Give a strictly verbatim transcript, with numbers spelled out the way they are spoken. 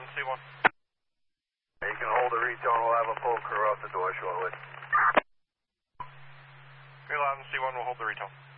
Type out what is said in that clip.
eleven C one. You can hold the retone, we'll have a full crew out the door shortly. three eleven C one will hold the retone.